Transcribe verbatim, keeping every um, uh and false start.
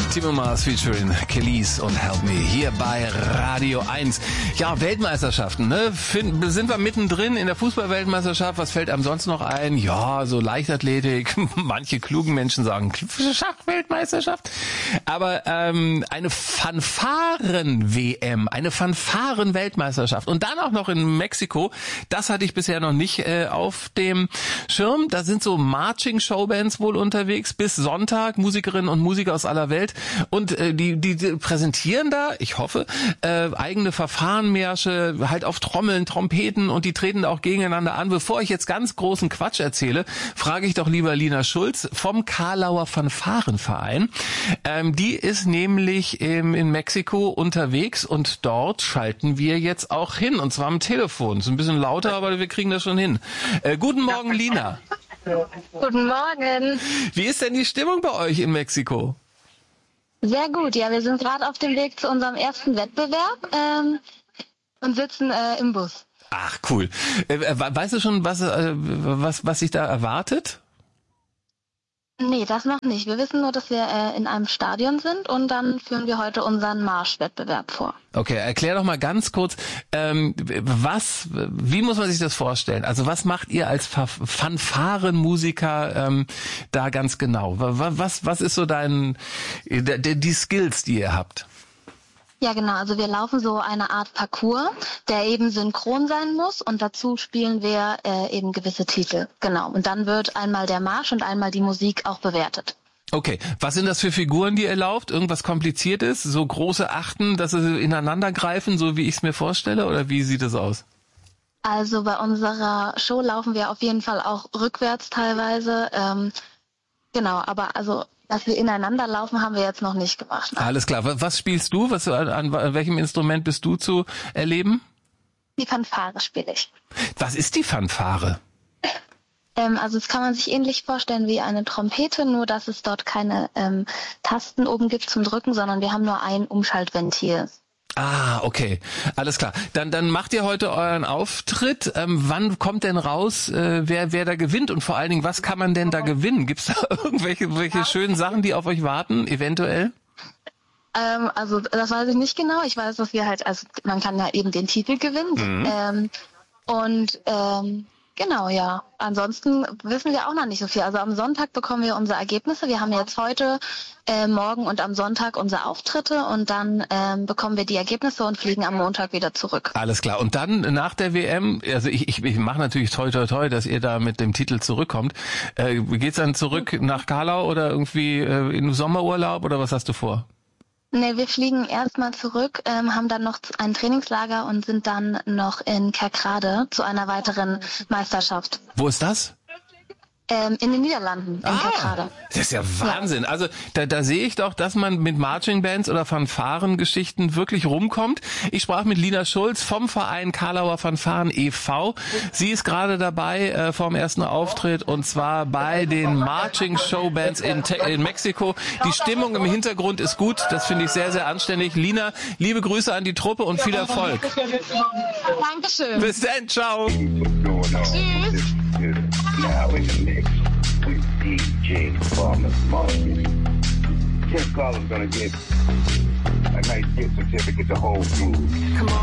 Timo Mars featuring Kelis und Help Me hier bei Radio eins. Ja, Weltmeisterschaften, ne? Find, sind wir mittendrin in der Fußball-Weltmeisterschaft? Was fällt einem sonst noch ein? Ja, so Leichtathletik. Manche klugen Menschen sagen Schach-Weltmeisterschaft. Aber ähm, eine Fanfaren-W M, eine Fanfaren-Weltmeisterschaft. Und dann auch noch in Mexiko. Das hatte ich bisher noch nicht äh, auf dem Schirm. Da sind so Marching-Showbands wohl unterwegs bis Sonntag. Musikerinnen und Musiker aus aller Welt. Und äh, die, die, die präsentieren da, ich hoffe, äh, eigene Verfahrenmärsche, halt auf Trommeln, Trompeten, und die treten da auch gegeneinander an. Bevor ich jetzt ganz großen Quatsch erzähle, frage ich doch lieber Lina Schulz vom Karlauer Fanfarenverein. Ähm, die ist nämlich ähm, in Mexiko unterwegs und dort schalten wir jetzt auch hin, und zwar am Telefon. Ist ein bisschen lauter, aber wir kriegen das schon hin. Äh, guten Morgen, Lina. Guten Morgen. Wie ist denn die Stimmung bei euch in Mexiko? Sehr gut, ja, wir sind gerade auf dem Weg zu unserem ersten Wettbewerb ähm, und sitzen äh, im Bus. Ach, cool. Äh, weißt du schon, was, äh, was, was sich da erwartet? Nee, das noch nicht. Wir wissen nur, dass wir äh, in einem Stadion sind, und dann führen wir heute unseren Marschwettbewerb vor. Okay, erklär doch mal ganz kurz, ähm, was, wie muss man sich das vorstellen? Also was macht ihr als Fanfarenmusiker ähm, da ganz genau? Was, was ist so dein, die, die Skills, die ihr habt? Ja, genau. Also wir laufen so eine Art Parcours, der eben synchron sein muss, und dazu spielen wir äh, eben gewisse Titel. Genau. Und dann wird einmal der Marsch und einmal die Musik auch bewertet. Okay. Was sind das für Figuren, die ihr lauft? Irgendwas Kompliziertes? So große Achten, dass sie ineinander greifen, so wie ich es mir vorstelle? Oder wie sieht es aus? Also bei unserer Show laufen wir auf jeden Fall auch rückwärts teilweise. Ähm, genau, aber also... dass wir ineinander laufen, haben wir jetzt noch nicht gemacht. Nein. Alles klar. Was spielst du? Was, an, an welchem Instrument bist du zu erleben? Die Fanfare spiele ich. Was ist die Fanfare? Ähm, also das kann man sich ähnlich vorstellen wie eine Trompete, nur dass es dort keine ähm, Tasten oben gibt zum Drücken, sondern wir haben nur ein Umschaltventil. Ah, okay. Alles klar. Dann, dann macht ihr heute euren Auftritt. Ähm, wann kommt denn raus, äh, wer, wer da gewinnt? Und vor allen Dingen, was kann man denn da gewinnen? Gibt's da irgendwelche, irgendwelche schönen Sachen, die auf euch warten, eventuell? Ähm, also, das weiß ich nicht genau. Ich weiß, dass wir halt, also, man kann ja eben den Titel gewinnen. Mhm. Ähm, und, ähm, genau, ja. Ansonsten wissen wir auch noch nicht so viel. Also am Sonntag bekommen wir unsere Ergebnisse. Wir haben jetzt heute, äh, morgen und am Sonntag unsere Auftritte, und dann ähm, bekommen wir die Ergebnisse und fliegen am Montag wieder zurück. Alles klar. Und dann nach der W M, also ich, ich, ich mache natürlich toi toi toi, dass ihr da mit dem Titel zurückkommt. Äh, geht's dann zurück nach Karlau oder irgendwie äh, in Sommerurlaub, oder was hast du vor? Nee, wir fliegen erstmal zurück, ähm, haben dann noch ein Trainingslager und sind dann noch in Kerkrade zu einer weiteren Meisterschaft. Wo ist das? Ähm, in den Niederlanden, in ah, Kerkrade. Das ist ja Wahnsinn. Ja. Also da, da sehe ich doch, dass man mit Marching Bands oder Fanfarengeschichten wirklich rumkommt. Ich sprach mit Lina Schulz vom Verein Karlauer Fanfaren e V. Sie ist gerade dabei äh, vom ersten Auftritt, und zwar bei den Marching Showbands in, Te- in Mexiko. Die Stimmung im Hintergrund ist gut. Das finde ich sehr, sehr anständig. Lina, liebe Grüße an die Truppe und viel Erfolg. Dankeschön. Bis dann, ciao. Tschüss. Now in the mix with D J Farmer's Market. Tim Collins gonna get a nice gift certificate to Whole Foods. Come on.